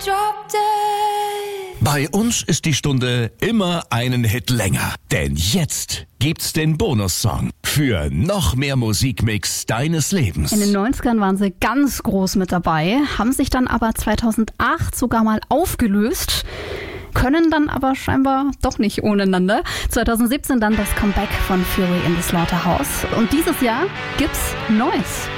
drop dead. Bei uns ist die Stunde immer einen Hit länger. Denn jetzt gibt's den Bonussong für noch mehr Musikmix deines Lebens. In den 90ern waren sie ganz groß mit dabei, haben sich dann aber 2008 sogar mal aufgelöst, können dann aber scheinbar doch nicht ohneinander. 2017 dann das Comeback von Fury in the Slaughterhouse. Und dieses Jahr gibt's Neues.